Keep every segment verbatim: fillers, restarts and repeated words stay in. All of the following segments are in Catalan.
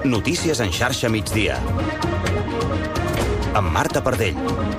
Notícies en xarxa migdia. Amb Marta Pardell.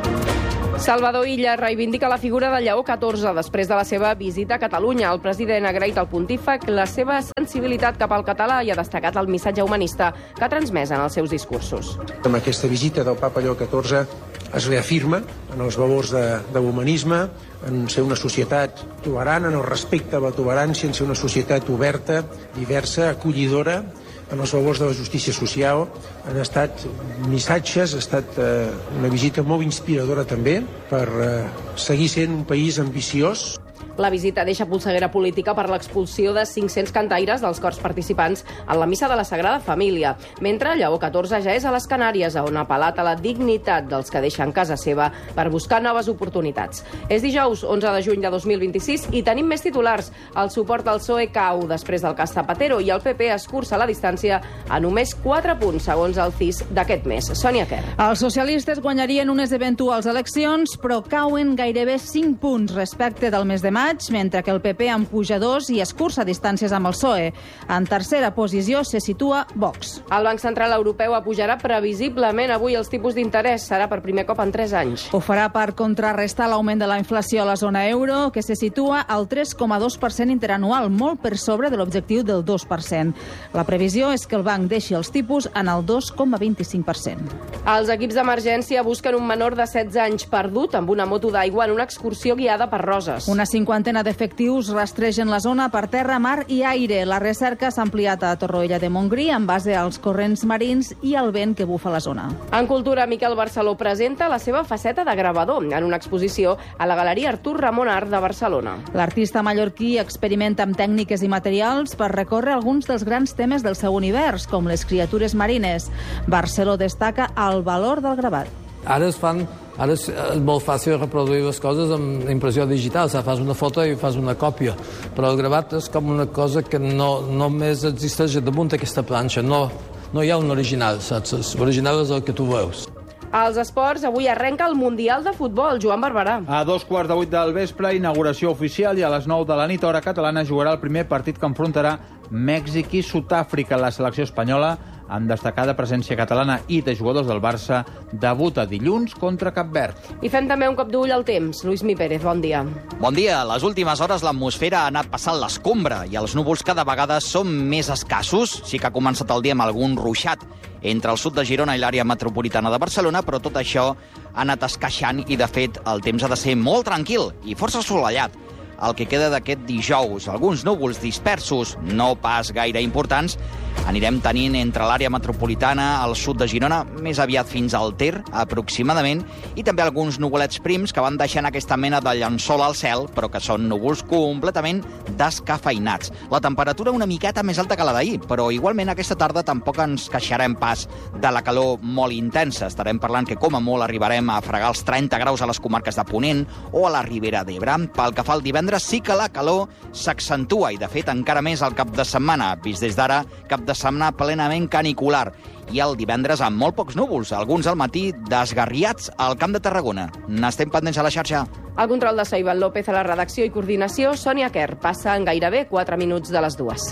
Salvador Illa reivindica la figura de Lleó catorze després de la seva visita a Catalunya. El president ha agraït al pontífex la seva sensibilitat cap al català i ha destacat el missatge humanista que ha transmès en els seus discursos. Amb aquesta visita del papa Lleó catorze es reafirma en els valors de, de l'humanisme, en ser una societat tolerant, en el respecte a la tolerància, en ser una societat oberta, diversa, acollidora, en els valors de la justícia social. Han estat missatges, ha estat eh, una visita molt inspiradora també per eh, seguir sent un país ambiciós. La visita deixa polseguera política per l'expulsió de cinc-cents cantaires dels cors participants en la missa de la Sagrada Família, mentre Lleó catorze ja és a les Canàries, on ha apel·lat a la dignitat dels que deixen casa seva per buscar noves oportunitats. És dijous, onze de juny de dos mil vint-i-sis, i tenim més titulars. El suport al P S O E cau després del cas Zapatero i el P P escurça la distància a només quatre punts, segons el C I S d'aquest mes. Sònia Quer. Els socialistes guanyarien unes eventuals eleccions, però cauen gairebé cinc punts respecte del mes de maig, mentre que el P P en puja dos i escurça distàncies amb el P S O E. En tercera posició se situa Vox. El Banc Central Europeu apujarà previsiblement avui els tipus d'interès. Serà per primer cop en tres anys. Ho farà per contrarrestar l'augment de la inflació a la zona euro, que se situa al tres coma dos per cent interanual, molt per sobre de l'objectiu del dos per cent. La previsió és que el banc deixi els tipus en el dos coma vint-i-cinc per cent. Els equips d'emergència busquen un menor de setze anys perdut amb una moto d'aigua en una excursió guiada per Roses. Una cinquantena d'efectius rastregen la zona per terra, mar i aire. La recerca s'ha ampliat a Torroella de Montgrí en base als corrents marins i al vent que bufa a la zona. En cultura, Miquel Barceló presenta la seva faceta de gravador en una exposició a la Galeria Artur Ramon Art de Barcelona. L'artista mallorquí experimenta amb tècniques i materials per recórrer alguns dels grans temes del seu univers, com les criatures marines. Barceló destaca el valor del gravat. Ara es fan Ara és molt fàcil reproduir les coses amb impressió digital, o sigui, fas una foto i fas una còpia, però el gravat és com una cosa que no només existeix damunt d'aquesta planxa, no, no hi ha un original, saps? L'original és el que tu veus. Als esports, avui arrenca el Mundial de Futbol. Joan Barberà. A dos quarts de vuit del vespre, inauguració oficial, i a les nou de la nit, hora catalana, jugarà el primer partit que enfrontarà Mèxic i Sud-àfrica. La selecció espanyola, amb destacada presència catalana i de jugadors del Barça, debuta dilluns contra Cap Verd. I fem també un cop d'ull al temps. Lluís Mi Pérez, bon dia. Bon dia. A les últimes hores l'atmosfera ha anat passant l'escombra i els núvols cada vegada són més escassos. Sí que ha començat el dia amb algun ruixat entre el sud de Girona i l'àrea metropolitana de Barcelona, però tot això ha anat esqueixant i, de fet, el temps ha de ser molt tranquil i força assolellat. El que queda d'aquest dijous, alguns núvols dispersos, no pas gaire importants, anirem tenint entre l'àrea metropolitana, al sud de Girona, més aviat fins al Ter, aproximadament, i també alguns nuvolets prims que van deixant aquesta mena de llençol al cel, però que són núvols completament descafeinats. La temperatura una miqueta més alta que la d'ahir, però igualment aquesta tarda tampoc ens queixarem pas de la calor molt intensa. Estarem parlant que com a molt arribarem a fregar els trenta graus a les comarques de Ponent o a la Ribera d'Ebre. Pel que fa al divendres, sí que la calor s'accentua i, de fet, encara més al cap de setmana. Vist des d'ara, cap de setmana plenament canicular. I el divendres amb molt pocs núvols, alguns al matí desgarriats al Camp de Tarragona. N'estem pendents a la xarxa. El control de so, Ivan López, a la redacció i coordinació, Sònia Quer. Passa en gairebé quatre minuts de les dues.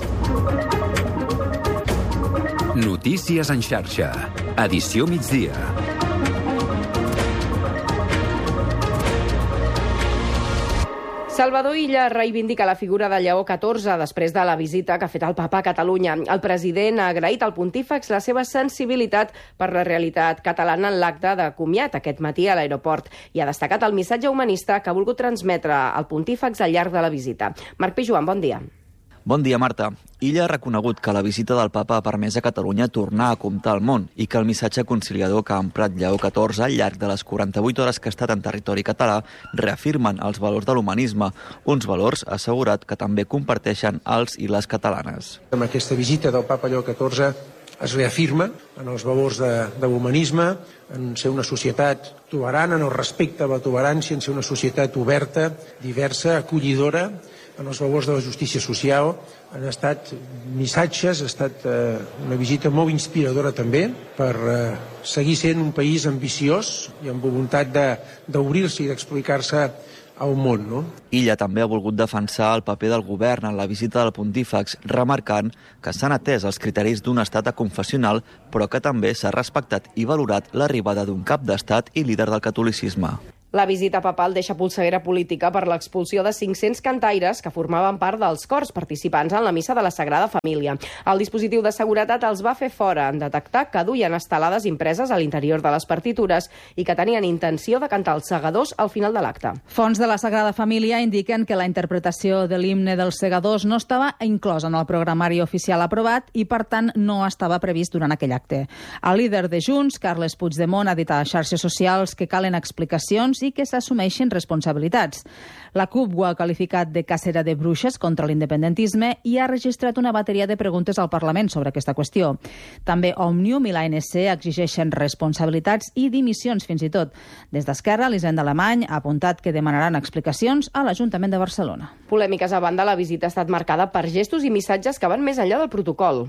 Notícies en xarxa. Edició migdia. Salvador Illa reivindica la figura de Lleó catorze després de la visita que ha fet el papa a Catalunya. El president ha agraït al pontífex la seva sensibilitat per la realitat catalana en l'acte de comiat aquest matí a l'aeroport i ha destacat el missatge humanista que ha volgut transmetre al pontífex al llarg de la visita. Marc Pijuan, bon dia. Bon dia, Marta. Illa ha reconegut que la visita del papa ha permès a Catalunya tornar a comptar al món i que el missatge conciliador que ha emprat Lleó catorze al llarg de les quaranta-vuit hores que ha estat en territori català reafirmen els valors de l'humanisme, uns valors, ha assegurat, que també comparteixen els i les catalanes. Amb aquesta visita del papa Lleó catorze es reafirma en els valors de, de l'humanisme, en ser una societat tolerant, en el respecte a la tolerància, en ser una societat oberta, diversa, acollidora, en els valors de la justícia social. Han estat missatges, ha estat eh, una visita molt inspiradora també per eh, seguir sent un país ambiciós i amb voluntat d'obrir-se i d'explicar-se a un món, no? Illa també ha volgut defensar el paper del govern en la visita del pontífex, remarcant que s'han atès els criteris d'un estat aconfessional, però que també s'ha respectat i valorat l'arribada d'un cap d'estat i líder del catolicisme. La visita papal deixa polseguera política per l'expulsió de cinc-cents cantaires que formaven part dels cors participants en la missa de la Sagrada Família. El dispositiu de seguretat els va fer fora en detectar que duien estelades impreses a l'interior de les partitures i que tenien intenció de cantar els segadors al final de l'acte. Fonts de la Sagrada Família indiquen que la interpretació de l'himne dels segadors no estava inclosa en el programari oficial aprovat i, per tant, no estava previst durant aquell acte. El líder de Junts, Carles Puigdemont, ha dit a xarxes socials que calen explicacions i que s'assumeixin responsabilitats. La CUP ho ha qualificat de cacera de bruixes contra l'independentisme i ha registrat una bateria de preguntes al Parlament sobre aquesta qüestió. També Òmnium i l'A N C exigeixen responsabilitats i dimissions fins i tot. Des d'Esquerra, l'Hisenda Alemany ha apuntat que demanaran explicacions a l'Ajuntament de Barcelona. Polèmiques a banda, la visita ha estat marcada per gestos i missatges que van més enllà del protocol.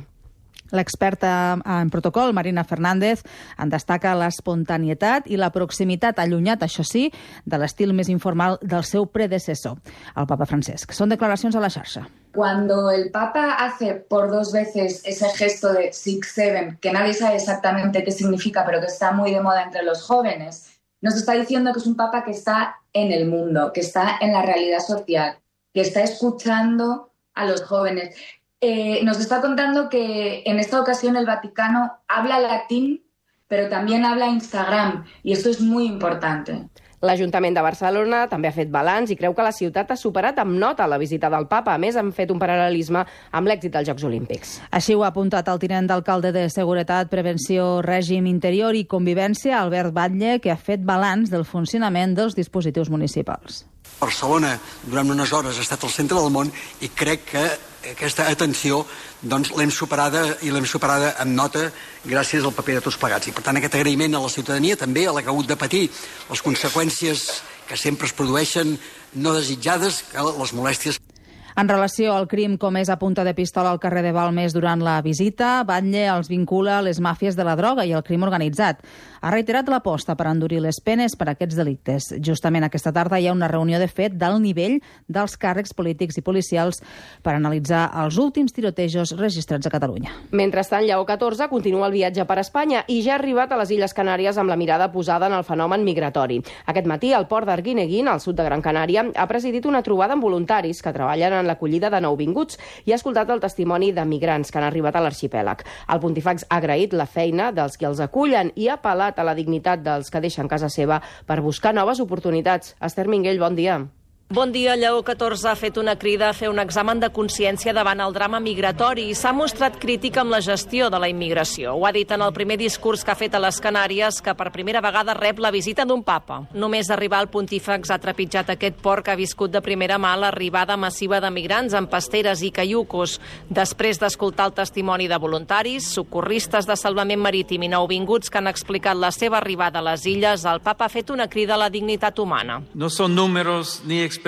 L'experta en protocol, Marina Fernández, en destaca l'espontanietat i la proximitat, allunyat, això sí, de l'estil més informal del seu predecessor, el Papa Francesc. Són declaracions a la xarxa. Cuando el Papa hace por dos veces ese gesto de six seven, que nadie sabe exactamente qué significa, pero que está muy de moda entre los jóvenes, nos está diciendo que es un Papa que está en el mundo, que está en la realidad social, que está escuchando a los jóvenes. Eh, nos está contando que en esta ocasión el Vaticano habla latín, pero también habla Instagram, y esto es muy importante. L'Ajuntament de Barcelona també ha fet balanç i creu que la ciutat ha superat amb nota la visita del Papa. A més, han fet un paral·lelisme amb l'èxit dels Jocs Olímpics. Així ho ha apuntat el tinent d'alcalde de Seguretat, Prevenció, Règim Interior i Convivència, Albert Batlle, que ha fet balanç del funcionament dels dispositius municipals. Barcelona, durant unes hores, ha estat al centre del món i crec que aquesta atenció doncs, l'hem superada i l'hem superada amb nota gràcies al paper de tots plegats. I, per tant, aquest agraïment a la ciutadania, també a la que ha hagut de patir les conseqüències que sempre es produeixen no desitjades, les molèsties. En relació al crim comès a punta de pistola al carrer de Balmes durant la visita, Batlle els vincula a les màfies de la droga i al crim organitzat. Ha reiterat l'aposta per endurir les penes per a aquests delictes. Justament aquesta tarda hi ha una reunió de fet d'alt nivell dels càrrecs polítics i policials per analitzar els últims tirotejos registrats a Catalunya. Mentrestant, Lleó catorze continua el viatge per Espanya i ja ha arribat a les Illes Canàries amb la mirada posada en el fenomen migratori. Aquest matí, al port d'Arguineguín, al sud de Gran Canària, ha presidit una trobada amb voluntaris que treballen en l'acollida de nouvinguts i ha escoltat el testimoni de migrants que han arribat a l'arxipèlag. El pontífex ha agraït la feina dels que els acullen i ha apel·lat a la dignitat dels que deixen casa seva per buscar noves oportunitats. Esther Minguell, bon dia. Bon dia. Lleó catorze ha fet una crida a fer un examen de consciència davant el drama migratori i s'ha mostrat crític amb la gestió de la immigració. Ho ha dit en el primer discurs que ha fet a les Canàries, que per primera vegada rep la visita d'un papa. Només arribar al pontífex ha trepitjat aquest port que ha viscut de primera mà l'arribada massiva de migrants amb pasteres i caiucos. Després d'escoltar el testimoni de voluntaris, socorristes de salvament marítim i nouvinguts que han explicat la seva arribada a les illes, el papa ha fet una crida a la dignitat humana. No són números ni expedientes.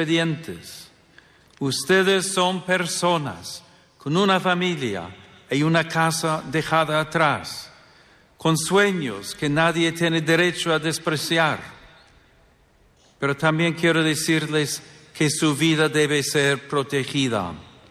Ustedes son personas con una familia y una casa dejada atrás, con sueños que nadie tiene derecho a despreciar. Pero también quiero decirles que su vida debe ser protegida.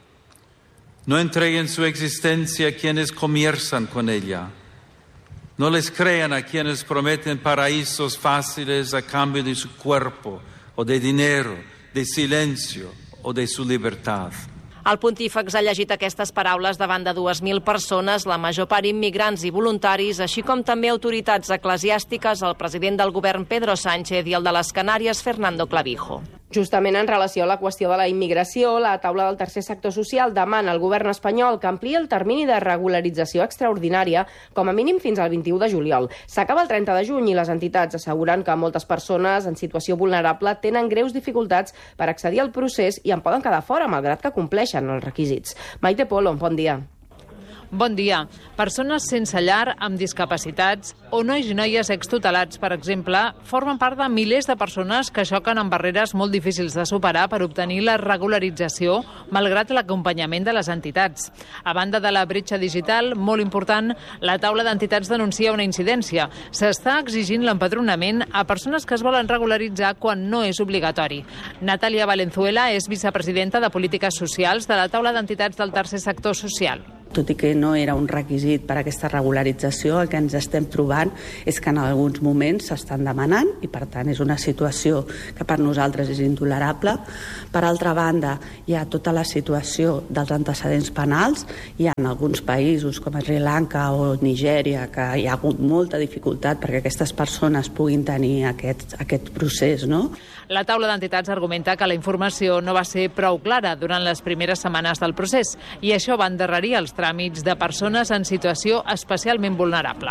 No entreguen su existencia a quienes comienzan con ella. No les crean a quienes prometen paraísos fáciles a cambio de su cuerpo o de dinero, de silencio o de su libertad. El pontífex ha llegit aquestes paraules davant de dues mil persones, la major part immigrants i voluntaris, així com també autoritats eclesiàstiques, el president del govern Pedro Sánchez i el de les Canàries Fernando Clavijo. Justament en relació a la qüestió de la immigració, la taula del tercer sector social demana al govern espanyol que ampliï el termini de regularització extraordinària com a mínim fins al vint-i-u de juliol. S'acaba el trenta de juny i les entitats asseguren que moltes persones en situació vulnerable tenen greus dificultats per accedir al procés i en poden quedar fora, malgrat que compleixen els requisits. Maite Polo, bon dia. Bon dia. Persones sense llar, amb discapacitats o nois i noies extutelats, per exemple, formen part de milers de persones que xoquen amb barreres molt difícils de superar per obtenir la regularització, malgrat l'acompanyament de les entitats. A banda de la bretxa digital, molt important, la taula d'entitats denuncia una incidència. S'està exigint l'empadronament a persones que es volen regularitzar quan no és obligatori. Natàlia Valenzuela és vicepresidenta de Polítiques Socials de la taula d'entitats del tercer sector social. Tot i que no era un requisit per a aquesta regularització, el que ens estem trobant és que en alguns moments s'estan demanant i, per tant, és una situació que per nosaltres és intolerable. Per altra banda, hi ha tota la situació dels antecedents penals. Hi ha en alguns països, com Sri Lanka o Nigèria, que hi ha hagut molta dificultat perquè aquestes persones puguin tenir aquest, aquest procés, no? La taula d'entitats argumenta que la informació no va ser prou clara durant les primeres setmanes del procés i això va endarrerir els tràmits de persones en situació especialment vulnerable.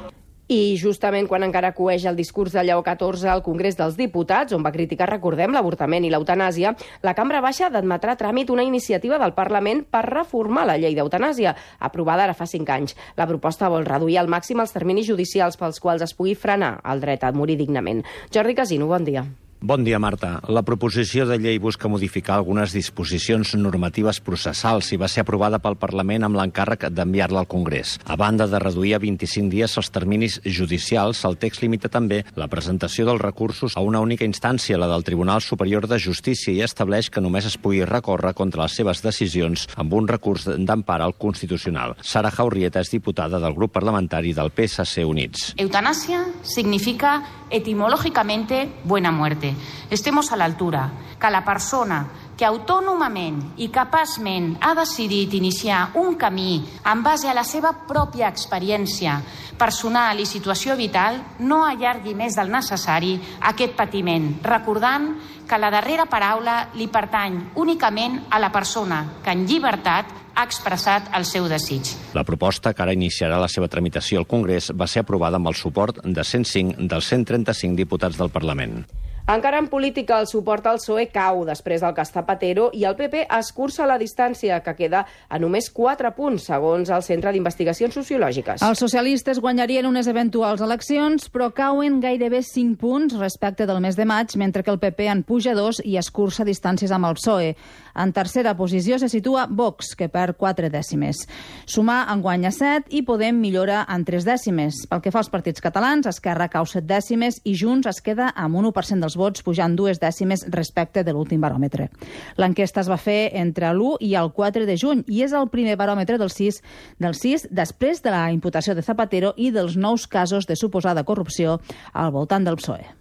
I justament quan encara coeix el discurs de Lleó catorze al Congrés dels Diputats, on va criticar, recordem, l'avortament i l'eutanàsia, la Cambra Baixa admetrà a tràmit una iniciativa del Parlament per reformar la llei d'eutanàsia, aprovada ara fa cinc anys. La proposta vol reduir al màxim els terminis judicials pels quals es pugui frenar el dret a morir dignament. Jordi Casino, bon dia. Bon dia, Marta. La proposició de llei busca modificar algunes disposicions normatives processals i va ser aprovada pel Parlament amb l'encàrrec d'enviar-la al Congrés. A banda de reduir a vint-i-cinc dies els terminis judicials, el text limita també la presentació dels recursos a una única instància, la del Tribunal Superior de Justícia, i estableix que només es pugui recórrer contra les seves decisions amb un recurs d'empara al Constitucional. Sara Jaurrieta és diputada del grup parlamentari del P S C Units. Eutanasia significa etimológicamente buena muerte. Estemos a l'altura, que la persona que autònomament i capaçment ha decidit iniciar un camí en base a la seva pròpia experiència personal i situació vital no allargui més del necessari aquest patiment, recordant que la darrera paraula li pertany únicament a la persona que en llibertat ha expressat el seu desig. La proposta, que ara iniciarà la seva tramitació al Congrés, va ser aprovada amb el suport de cent cinc dels cent trenta-cinc diputats del Parlament. Encara en política, el suport al P S O E cau després del cas Zapatero i el P P escurça la distància, que queda a només quatre punts, segons el Centre d'Investigacions Sociològiques. Els socialistes guanyarien unes eventuals eleccions, però cauen gairebé cinc punts respecte del mes de maig, mentre que el P P en puja dos i escurça distàncies amb el P S O E. En tercera posició se situa Vox, que perd quatre dècimes. Sumar en guanya set i Podem millora en tres dècimes. Pel que fa als partits catalans, Esquerra cau set dècimes i Junts es queda amb un u per cent dels vots, pujant dues dècimes respecte de l'últim baròmetre. L'enquesta es va fer entre l'u i el quatre de juny i és el primer baròmetre del sis, del sis després de la imputació de Zapatero i dels nous casos de suposada corrupció al voltant del P S O E.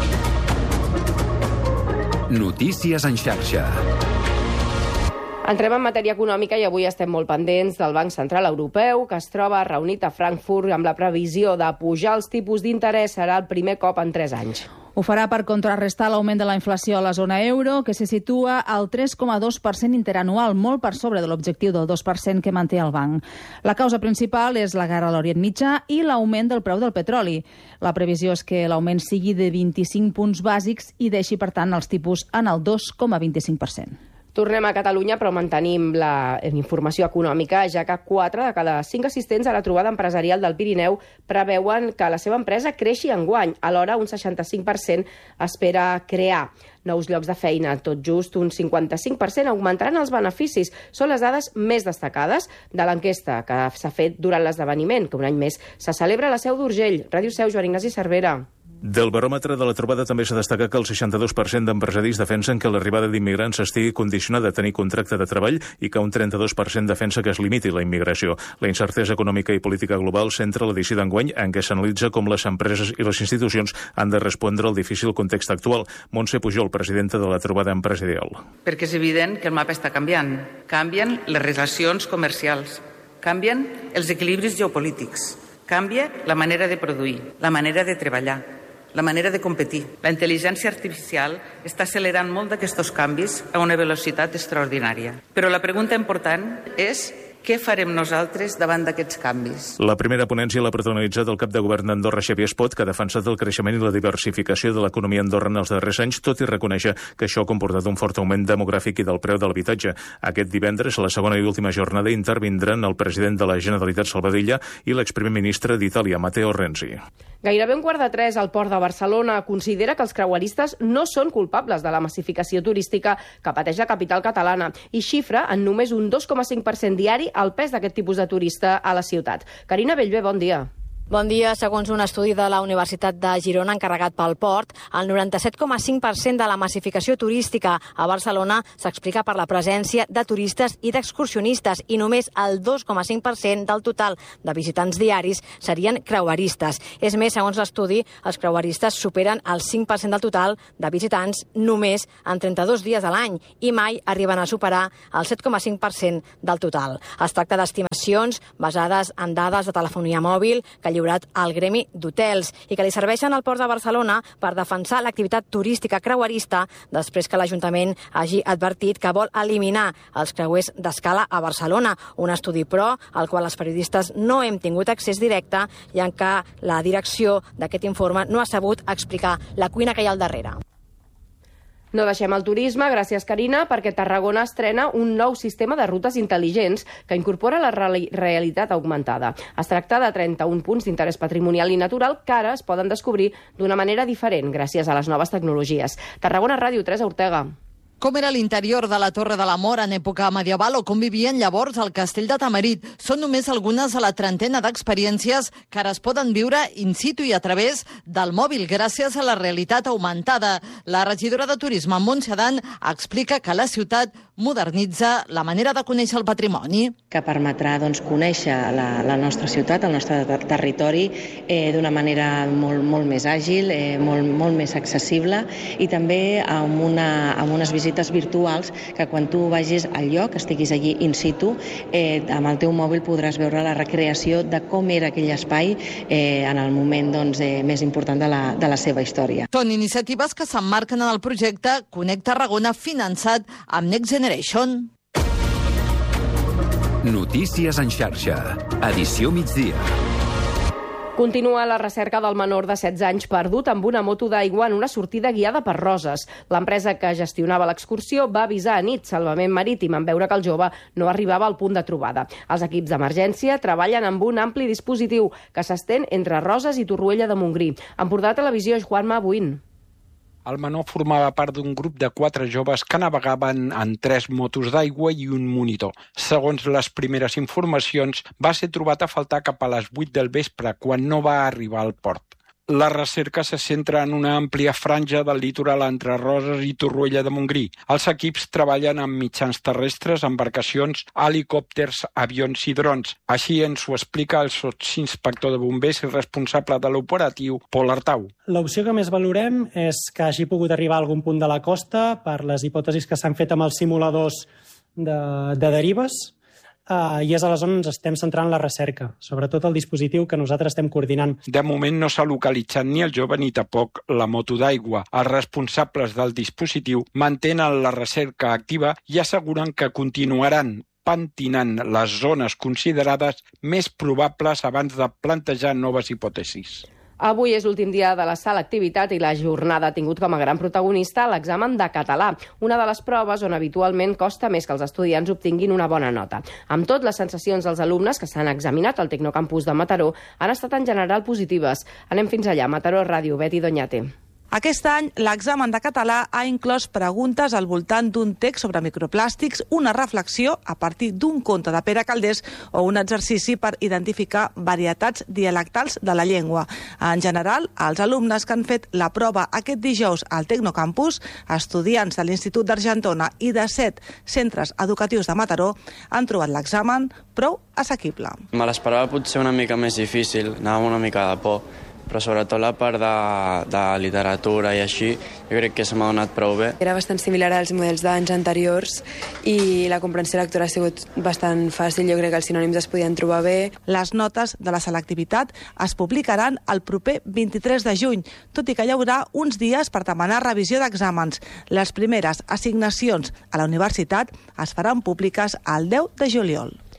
Notícies en xarxa. Entrem en matèria econòmica i avui estem molt pendents del Banc Central Europeu, que es troba reunit a Frankfurt amb la previsió de pujar els tipus d'interès. Serà el primer cop en tres anys. Ho farà per contrarrestar l'augment de la inflació a la zona euro, que se situa al tres coma dos per cent interanual, molt per sobre de l'objectiu del dos per cent que manté el banc. La causa principal és la guerra a l'Orient Mitjà i l'augment del preu del petroli. La previsió és que l'augment sigui de vint-i-cinc punts bàsics i deixi, per tant, els tipus en el dos coma vint-i-cinc per cent. Tornem a Catalunya, però mantenim la informació econòmica, ja que quatre de cada cinc assistents a la trobada empresarial del Pirineu preveuen que la seva empresa creixi enguany. Alhora, un seixanta-cinc per cent espera crear nous llocs de feina. Tot just un cinquanta-cinc per cent augmentaran els beneficis. Són les dades més destacades de l'enquesta que s'ha fet durant l'esdeveniment, que un any més se celebra a la Seu d'Urgell. Ràdio Seu, Joan Ignasi Cervera. Del baròmetre de la trobada també s'ha destacat que el seixanta-dos per cent d'empresaris defensen que l'arribada d'immigrants estigui condicionada a tenir contracte de treball i que un trenta-dos per cent defensa que es limiti la immigració. La incertesa econòmica i política global centra l'edició d'enguany en què s'analitza com les empreses i les institucions han de respondre al difícil context actual. Montse Pujol, presidenta de la trobada empresarial. Perquè és evident que el mapa està canviant. Canvien les relacions comercials, canvien els equilibris geopolítics, canvia la manera de produir, la manera de treballar, la manera de competir. La intel·ligència artificial està accelerant molt d'aquests canvis a una velocitat extraordinària. Però la pregunta important és Què farem nosaltres davant d'aquests canvis? La primera ponència l'ha protagonitzat el cap de govern d'Andorra, Xavier Espot, que ha defensat el creixement i la diversificació de l'economia andorrana en els darrers anys, tot i reconèixer que això ha comportat un fort augment demogràfic i del preu de l'habitatge. Aquest divendres, a la segona i última jornada, intervindran el president de la Generalitat, Salvadilla, i l'exprimer ministre d'Itàlia, Matteo Renzi. Gairebé un quart de tres al port de Barcelona considera que els creueristes no són culpables de la massificació turística que pateix la capital catalana i xifra en només un dos coma cinc per cent diari el pes d'aquest tipus de turista a la ciutat. Carina Bellver, bon dia. Bon dia. Segons un estudi de la Universitat de Girona encarregat pel port, el noranta-set coma cinc per cent de la massificació turística a Barcelona s'explica per la presència de turistes i d'excursionistes i només el dos coma cinc per cent del total de visitants diaris serien creueristes. És més, segons l'estudi, els creueristes superen el cinc per cent del total de visitants només en trenta-dos dies a l'any i mai arriben a superar el set coma cinc per cent del total. Es tracta d'estimacions basades en dades de telefonia mòbil que lliurat al Gremi d'Hotels i que li serveixen al Port de Barcelona per defensar l'activitat turística creuerista després que l'Ajuntament hagi advertit que vol eliminar els creuers d'escala a Barcelona. Un estudi, però, al qual els periodistes no hem tingut accés directe i en què la direcció d'aquest informe no ha sabut explicar la cuina que hi ha al darrere. No deixem el turisme, gràcies Carina, perquè Tarragona estrena un nou sistema de rutes intel·ligents que incorpora la realitat augmentada. Es tracta de trenta-un punts d'interès patrimonial i natural que ara es poden descobrir d'una manera diferent gràcies a les noves tecnologies. Tarragona Ràdio, Teresa Ortega. Com era l'interior de la Torre de l'Amor en època medieval o com vivien llavors al castell de Tamarit. Són només algunes de la trentena d'experiències que ara es poden viure in situ i a través del mòbil gràcies a la realitat augmentada. La regidora de Turisme, Montse Adán, explica que la ciutat modernitza la manera de conèixer el patrimoni. Que permetrà doncs, conèixer la, la nostra ciutat, el nostre ter territori, eh, d'una manera molt, molt més àgil, eh, molt, molt més accessible i també amb, una, amb unes visites virtuals que quan tu vagis al lloc, estiguis allí in situ, eh, amb el teu mòbil podràs veure la recreació de com era aquell espai eh, en el moment doncs, eh, més important de la, de la seva història. Són iniciatives que s'emmarquen en el projecte Connect Tarragona finançat amb Next Generation. Notícies en xarxa. Edició migdia. Continua la recerca del menor de setze anys perdut amb una moto d'aigua en una sortida guiada per Roses. L'empresa que gestionava l'excursió va avisar a nit Salvament Marítim en veure que el jove no arribava al punt de trobada. Els equips d'emergència treballen amb un ampli dispositiu que s'estén entre Roses i Torroella de Montgrí. Empordà Televisió, Juanma Buin. El menor formava part d'un grup de quatre joves que navegaven en tres motos d'aigua i un monitor. Segons les primeres informacions, va ser trobat a faltar cap a les vuit del vespre, quan no va arribar al port. La recerca se centra en una àmplia franja del litoral entre Roses i Torroella de Montgrí. Els equips treballen amb mitjans terrestres, embarcacions, helicòpters, avions i drons. Així ens ho explica el sotsinspector de bombers i responsable de l'operatiu, Pol Artau. L'opció que més valorem és que hagi pogut arribar a algun punt de la costa per les hipòtesis que s'han fet amb els simuladors de, de derives. Uh, I és aleshores on ens estem centrant la recerca, sobretot el dispositiu que nosaltres estem coordinant. De moment no s'ha localitzat ni el jove ni tampoc la moto d'aigua. Els responsables del dispositiu mantenen la recerca activa i asseguren que continuaran pentinant les zones considerades més probables abans de plantejar noves hipòtesis. Avui és l'últim dia de la selectivitat i la jornada ha tingut com a gran protagonista l'examen de català, una de les proves on habitualment costa més que els estudiants obtinguin una bona nota. Amb tot, les sensacions dels alumnes que s'han examinat al Tecnocampus de Mataró han estat en general positives. Anem fins allà, Mataró Ràdio, Betty Doñate. Aquest any, l'examen de català ha inclòs preguntes al voltant d'un text sobre microplàstics, una reflexió a partir d'un conte de Pere Calders o un exercici per identificar varietats dialectals de la llengua. En general, els alumnes que han fet la prova aquest dijous al Tecnocampus, estudiants de l'Institut d'Argentona i de set centres educatius de Mataró, han trobat l'examen prou assequible. Me l'esperava potser una mica més difícil, anava amb una mica de por, però sobretot la part de, de literatura i així, jo crec que se m'ha donat prou bé. Era bastant similar als models d'anys anteriors i la comprensió lectora ha sigut bastant fàcil, jo crec que els sinònims es podien trobar bé. Les notes de la selectivitat es publicaran el proper vint-i-tres de juny, tot i que hi haurà uns dies per demanar revisió d'exàmens. Les primeres assignacions a la universitat es faran públiques el deu de juliol.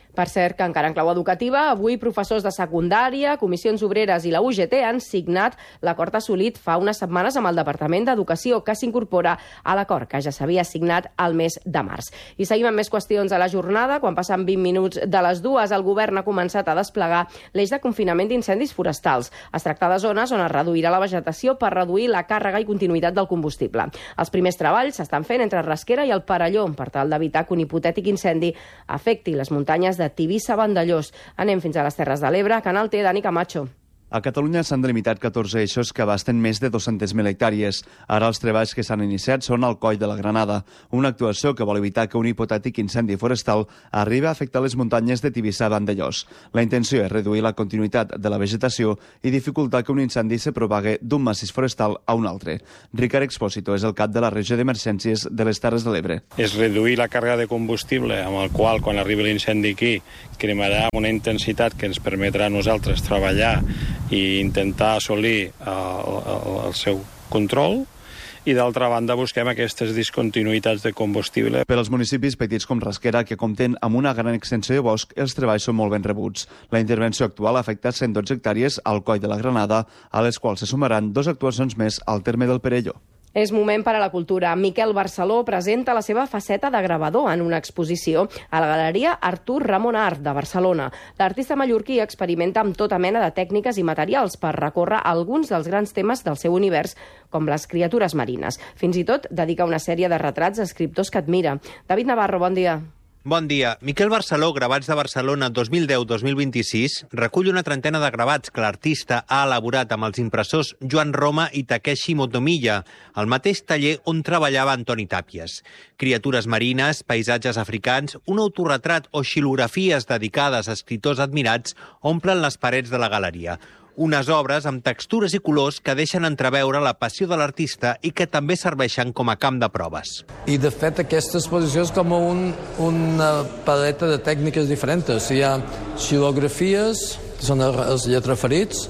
Per cert, que encara en clau educativa, avui professors de secundària, comissions obreres i la U G T han signat l'acord assolit fa unes setmanes amb el Departament d'Educació, que s'incorpora a l'acord que ja s'havia signat al mes de març. I seguim amb més qüestions a la jornada. Quan passen vint minuts de les dues, el govern ha començat a desplegar l'eix de confinament d'incendis forestals. Es tracta de zones on es reduirà la vegetació per reduir la càrrega i continuïtat del combustible. Els primers treballs s'estan fent entre Rasquera i el Perelló per tal d'evitar que un hipotètic incendi afecti les muntanyes de Tivissa-Vandellós. Anem fins a les Terres de l'Ebre. Canal T, Dani Camacho. A Catalunya s'han delimitat catorze eixos que abasten més de dues-centes mil hectàrees. Ara els treballs que s'han iniciat són al Coll de la Granada, una actuació que vol evitar que un hipotètic incendi forestal arribi a afectar les muntanyes de Tivissa-Vandellós. La intenció és reduir la continuïtat de la vegetació i dificultar que un incendi se propague d'un massís forestal a un altre. Ricard Expósito és el cap de la regió d'emergències de les Terres de l'Ebre. És reduir la càrrega de combustible amb el qual, quan arribi l'incendi aquí, cremarà una intensitat que ens permetrà a nosaltres treballar i intentar assolir el, el, el seu control, i d'altra banda busquem aquestes discontinuïtats de combustible. Per als municipis petits com Rasquera, que compten amb una gran extensió de bosc, els treballs són molt ben rebuts. La intervenció actual afecta cent dotze hectàrees al Coll de la Granada, a les quals se sumaran dues actuacions més al terme del Perelló. És moment per a la cultura. Miquel Barceló presenta la seva faceta de gravador en una exposició a la Galeria Artur Ramon Art de Barcelona. L'artista mallorquí experimenta amb tota mena de tècniques i materials per recórrer alguns dels grans temes del seu univers, com les criatures marines. Fins i tot dedica una sèrie de retrats a escriptors que admira. David Navarro, bon dia. Bon dia. Miquel Barceló, Gravats de Barcelona dos mil deu dos mil vint-i-sis, recull una trentena de gravats que l'artista ha elaborat amb els impressors Joan Roma i Takeshi Motomiya, al mateix taller on treballava Antoni Tàpies. Criatures marines, paisatges africans, un autorretrat o xilografies dedicades a escriptors admirats omplen les parets de la galeria. Unes obres amb textures i colors que deixen entreveure la passió de l'artista i que també serveixen com a camp de proves. I, de fet, aquesta exposició és com un, una paleta de tècniques diferents. Hi ha xilografies, que són els lletraferits,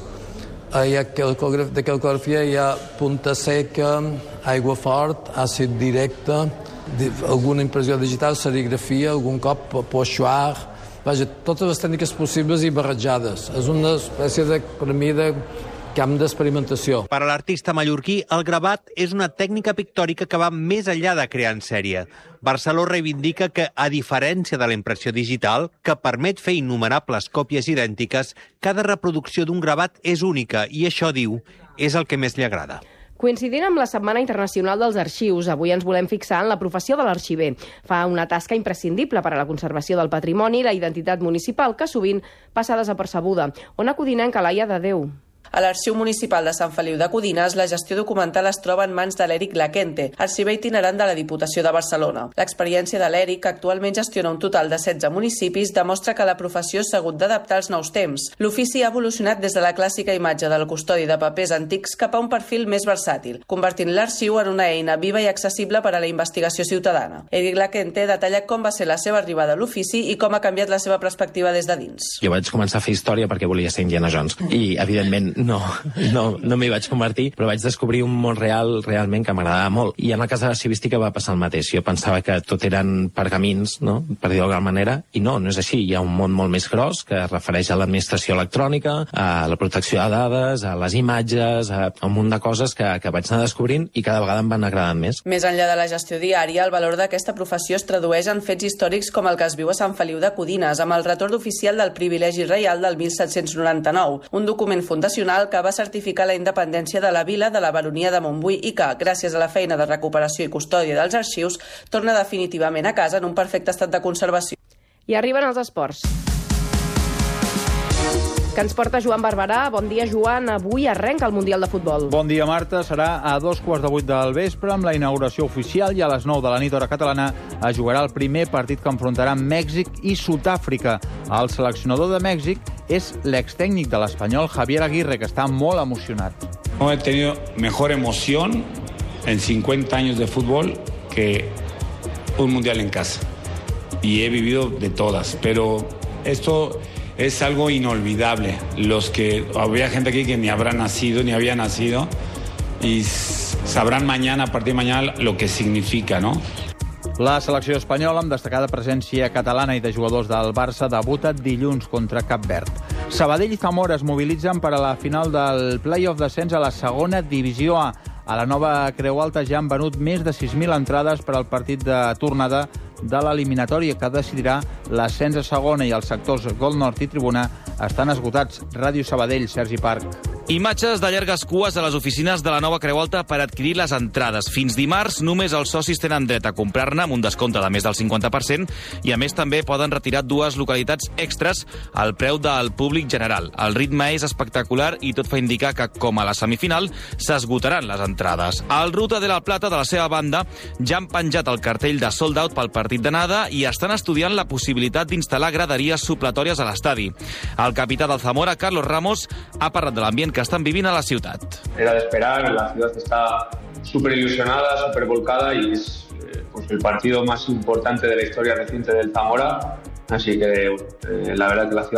hi ha de calcografia, hi ha punta seca, aigua fort, àcid directe, alguna impressió digital, serigrafia, algun cop pochoir. Vaja, totes les tècniques possibles i barrejades. És una espècie de, per mi, de camp d'experimentació. Per a l'artista mallorquí, el gravat és una tècnica pictòrica que va més enllà de crear en sèrie. Barceló reivindica que, a diferència de la impressió digital, que permet fer innumerables còpies idèntiques, cada reproducció d'un gravat és única i això, diu, és el que més li agrada. Coincidint amb la Setmana Internacional dels Arxius, avui ens volem fixar en la professió de l'arxiver. Fa una tasca imprescindible per a la conservació del patrimoni i la identitat municipal, que sovint passa desapercebuda. Ona Codinenca, Laia de Déu. A l'Arxiu Municipal de Sant Feliu de Codines, la gestió documental es troba en mans de l'Eric Laquente, arxiver itinerant de la Diputació de Barcelona. L'experiència de l'Eric, que actualment gestiona un total de setze municipis, demostra que la professió s'ha hagut d'adaptar als nous temps. L'ofici ha evolucionat des de la clàssica imatge del custodi de papers antics cap a un perfil més versàtil, convertint l'arxiu en una eina viva i accessible per a la investigació ciutadana. Eric Laquente detalla com va ser la seva arribada a l'ofici i com ha canviat la seva perspectiva des de dins. Jo vaig començar a fer història perquè volia ser Indiana Jones i, evidentment, No, no, no m'hi vaig convertir, però vaig descobrir un món real realment que m'agradava molt. I en el cas de l'arxivística va passar el mateix. Jo pensava que tot eren pergamins, no?, per dir-ho d'alguna manera, i no, no és així. Hi ha un món molt més gros que es refereix a l'administració electrònica, a la protecció de dades, a les imatges, a un munt de coses que, que vaig anar descobrint i cada vegada em van agradant més. Més enllà de la gestió diària, el valor d'aquesta professió es tradueix en fets històrics com el que es viu a Sant Feliu de Codines, amb el retorn oficial del privilegi reial del mil set-cents noranta-nou, un document fundacional que va certificar la independència de la vila de la baronia de Montbui i que, gràcies a la feina de recuperació i custòdia dels arxius, torna definitivament a casa en un perfecte estat de conservació. I arriben els esports, que ens porta Joan Barberà. Bon dia, Joan. Avui arrenca el Mundial de Futbol. Bon dia, Marta. Serà a dos quarts de vuit del vespre amb la inauguració oficial i a les nou de la nit hora catalana es jugarà el primer partit que enfrontarà Mèxic i Sud-àfrica. El seleccionador de Mèxic és l'extècnic de l'espanyol Javier Aguirre, que està molt emocionat. No he tenido mejor emoción en cincuenta años de fútbol que un Mundial en casa. Y he vivido de todas, pero esto es algo inolvidable. Los que había gente aquí que ni habrá nacido, ni había nacido, y sabrán mañana, a partir de mañana, lo que significa, ¿no? La selecció espanyola, amb destacada presència catalana i de jugadors del Barça, debuta dilluns contra Cap Verd. Sabadell i Zamora es mobilitzen per a la final del play-off d'ascens a la segona divisió A. A la nova Creu Alta ja han venut més de sis mil entrades per al partit de tornada de l'eliminatòria que decidirà l'ascens a segona, i els sectors Gol Nord i Tribuna estan esgotats. Ràdio Sabadell, Sergi Parc. Imatges de llargues cues a les oficines de la nova Creu Alta per adquirir les entrades. Fins dimarts, només els socis tenen dret a comprar-ne amb un descompte de més del cinquanta per cent i, a més, també poden retirar dues localitats extres al preu del públic general. El ritme és espectacular i tot fa indicar que, com a la semifinal, s'esgotaran les entrades. El Ruta de la Plata, de la seva banda, ja han penjat el cartell de sold out pel partit d'anada i estan estudiant la possibilitat d'instal·lar graderies supletòries a l'estadi. El capità del Zamora, Carlos Ramos, ha parlat de l'ambient que están viviendo a la ciudad. Era de esperar, la ciudad está súper ilusionada, súper volcada y es eh, pues el partido más importante de la historia reciente del Zamora, así que eh, la verdad que la ciudad